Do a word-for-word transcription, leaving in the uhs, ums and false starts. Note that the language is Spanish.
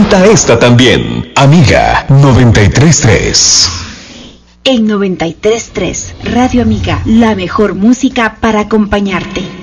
Disfruta esta también. Amiga noventa y tres punto tres. En noventa y tres punto tres, Radio Amiga, la mejor música para acompañarte.